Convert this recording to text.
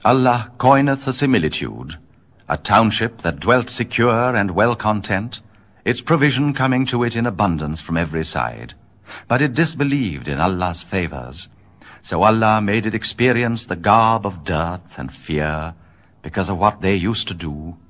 Allah coineth a similitude, a township that dwelt secure and well content, its provision coming to it in abundance from every side. But it disbelieved in Allah's favors. So Allah made it experience the garb of dearth and fear because of what they used to do,